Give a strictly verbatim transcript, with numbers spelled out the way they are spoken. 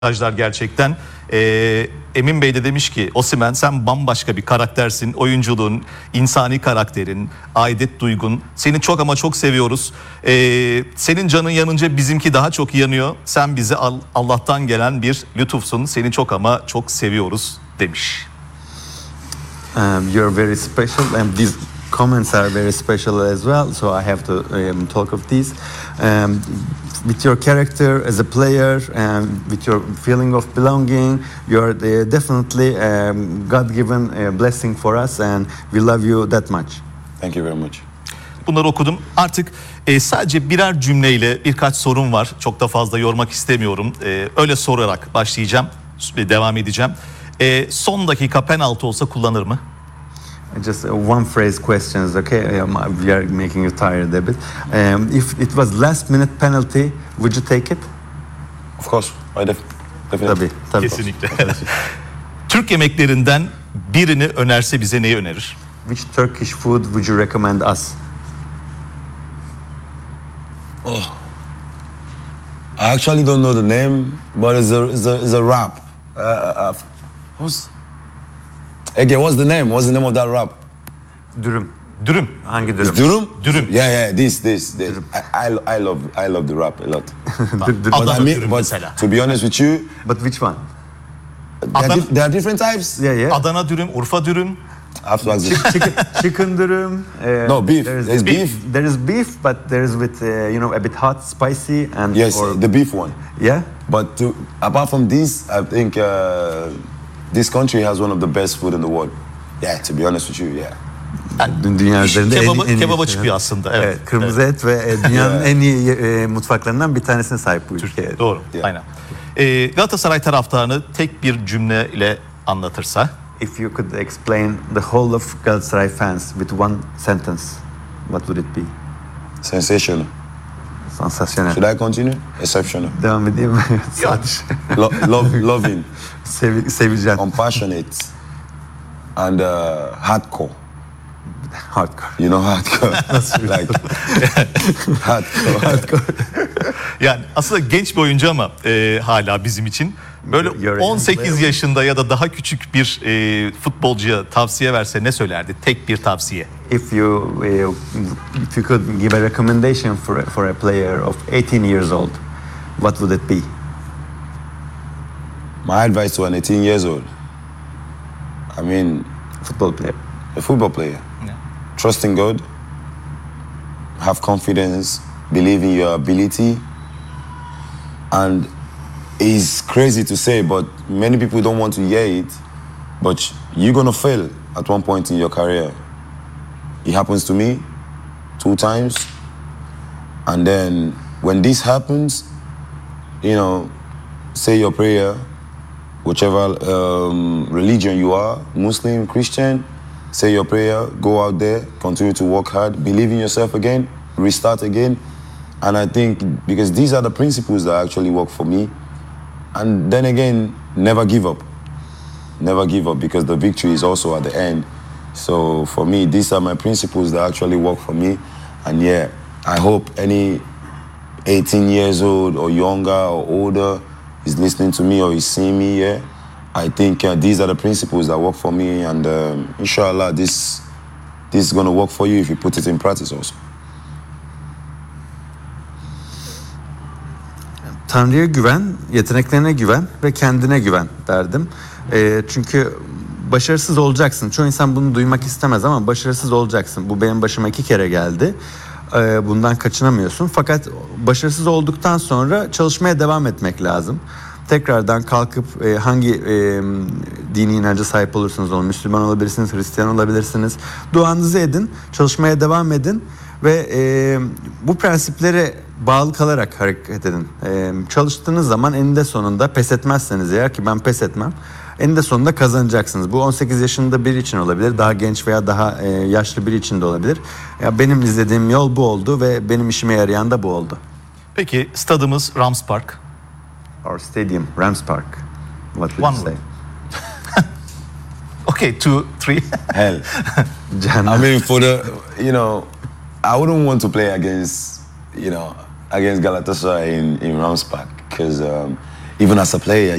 mesajlar gerçekten. Ee, Emin Bey de demiş ki Osimhen sen bambaşka bir karaktersin. Oyunculuğun, insani karakterin, aidet duygun. Seni çok ama çok seviyoruz. Ee, senin canın yanınca bizimki daha çok yanıyor. Sen bize Allah'tan gelen bir lütufsun. Seni çok ama çok seviyoruz demiş. Um, you're very special and these comments are very special as well. So I have to um, talk of these. Um, with your character as a player and with your feeling of belonging, you're uh, definitely um, God-given uh, blessing for us and we love you that much. Thank you very much. Bunları okudum. Artık e, sadece birer cümleyle birkaç sorum var. Çok da fazla yormak istemiyorum. E, öyle sorarak başlayacağım. Devam edeceğim. E, son dakika penaltı olsa kullanır mı? Just uh, one phrase questions, okay? Um, we are making you tired a bit. Um, if it was last minute penalty, would you take it? Of course, I def definitely. Tabii, tabii. Kesinlikle. Türk yemeklerinden birini önerse bize neyi önerir? Which Turkish food would you recommend us? Oh, I actually don't know the name, but it's a it's a, it's a rap. Uh, uh, what's again? What's the name? What's the name of that rap? Dürüm. Dürüm. Hangi It's dürüm? Durum. Dürüm. Yeah, yeah. This, this, this. I, I, I love, I love the rap a lot. Dür- dür- But Adana I mean, dürüm but mesela. to be honest with you, But which one? there are, Adana- dif- there are different types. Yeah, yeah. Adana dürüm, Urfa dürüm. I have to ask this. chicken, chicken dürüm. Uh, No, beef. There is There's beef. beef. There is beef, but there is with uh, you know a bit hot, spicy, and Yes, or, the beef one. yeah. But to, apart from this, I think uh, this country has one of the best food in the world. Yeah, to be honest with you, yeah. Dün dünya üzerinde en, Kebaba, en iyi. kebaba çıkıyor aslında. Evet. Evet, kırmızı et ve e, dünyanın Yeah. en iyi e, mutfaklarından bir tanesine sahip bu ülke. Doğru. Yeah. Aynen. Ee, Galatasaray taraftarını tek bir cümleyle anlatırsa. If you could explain the whole of Galatasaray fans with one sentence, what would it be? Sensational. Sansasyonel. Should I continue? Exceptional. Devam edeyim mi? Sadece. Lo- love, loving, Sevi, seveceksin. compassionate, and uh, hardcore. Hardcore. You know hardcore. like hardcore. Yani aslında genç bir oyuncu ama e, hala bizim için. Böyle You're a on sekiz young player. yaşında ya da daha küçük bir e, futbolcuya tavsiye verse ne söylerdi? Tek bir tavsiye. If you uh, if you could give a recommendation for a, for a player of eighteen years old, what would it be? My advice to an eighteen years old. I mean, Football player. a football player. Yeah. Trust in God. Have confidence. Believe in your ability. And it's crazy to say, but many people don't want to hear it. But you're gonna fail at one point in your career. It happens to me two times. And then when this happens, you know, say your prayer, whichever um, religion you are, Muslim, Christian, say your prayer, go out there, continue to work hard, believe in yourself again, restart again. And I think because these are the principles that actually work for me. And then again, never give up. Never give up because the victory is also at the end. So for me, these are my principles that actually work for me. And yeah, I hope any eighteen years old or younger or older is listening to me or is seeing me, yeah. I think uh, these are the principles that work for me. And um, inshallah, this, this is going to work for you if you put it in practice also. Tanrı'ya güven, yeteneklerine güven ve kendine güven derdim. Ee, çünkü başarısız olacaksın. Çoğu insan bunu duymak istemez ama başarısız olacaksın. Bu benim başıma iki kere geldi. Ee, bundan kaçınamıyorsun. Fakat başarısız olduktan sonra çalışmaya devam etmek lazım. Tekrardan kalkıp e, hangi e, dini inanca sahip olursanız olun, Müslüman olabilirsiniz, Hristiyan olabilirsiniz. Duanızı edin, çalışmaya devam edin ve e, bu prensiplere bağlı kalarak hareket edin. E, çalıştığınız zaman eninde sonunda pes etmezseniz eğer, ki ben pes etmem, eninde sonunda kazanacaksınız. Bu on sekiz yaşında biri için olabilir, daha genç veya daha e, yaşlı biri için de olabilir. Ya benim izlediğim yol bu oldu ve benim işime yarayan da bu oldu. Peki stadımız Rams Park. Our stadium, Rams Park. What would One you say? Okay, two, three. Hell. I mean, for the, you know, I wouldn't want to play against, you know, against Galatasaray in, in Rams Park because um, even as a player,